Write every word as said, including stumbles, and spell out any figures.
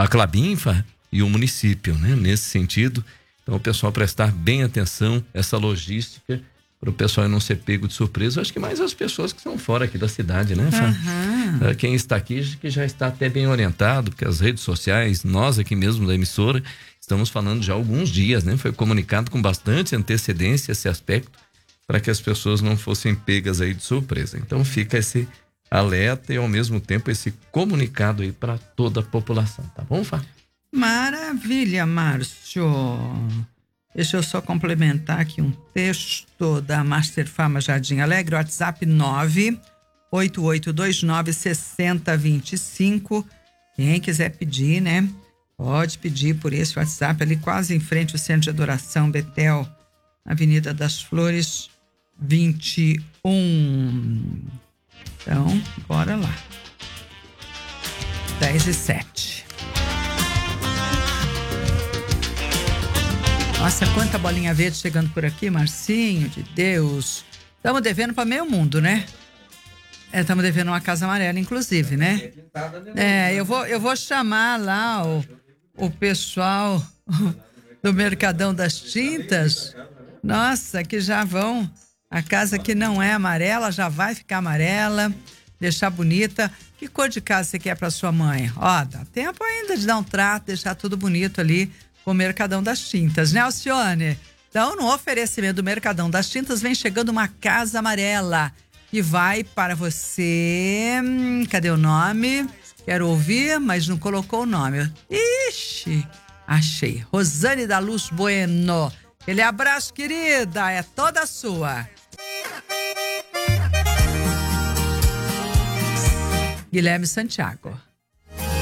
a Klabinfa e o município, né? Nesse sentido, então o pessoal prestar bem atenção, essa logística, para o pessoal não ser pego de surpresa. Eu acho que mais as pessoas que são fora aqui da cidade, né, Fá? Uhum. Quem está aqui que já está até bem orientado, porque as redes sociais, nós aqui mesmo da emissora, estamos falando já há alguns dias, né? Foi comunicado com bastante antecedência esse aspecto, para que as pessoas não fossem pegas aí de surpresa. Então fica esse alerta e ao mesmo tempo esse comunicado aí para toda a população, tá bom, Fá? Maravilha, Márcio. Deixa eu só complementar aqui um texto da Master Farma Jardim Alegre, WhatsApp nove oito oito dois nove seis zero dois cinco. Quem quiser pedir, né? Pode pedir por esse WhatsApp, ali quase em frente ao Centro de Adoração Betel, Avenida das Flores, vinte e um. Então, bora lá. dez e sete. Nossa, quanta bolinha verde chegando por aqui, Marcinho, de Deus. Estamos devendo para meio mundo, né? Estamos é, devendo uma casa amarela, inclusive, né? É, eu vou, eu vou chamar lá o, o pessoal do Mercadão das Tintas. Nossa, que já vão. A casa que não é amarela já vai ficar amarela, deixar bonita. Que cor de casa você quer para sua mãe? Ó, dá tempo ainda de dar um trato, deixar tudo bonito ali com o Mercadão das Tintas, né, Alcione? Então, no oferecimento do Mercadão das Tintas, vem chegando uma casa amarela que vai para você. Hum, cadê o nome? Quero ouvir, mas não colocou o nome. Ixi, achei. Rosane da Luz Bueno. Aquele abraço, querida, é toda sua. Guilherme Santiago.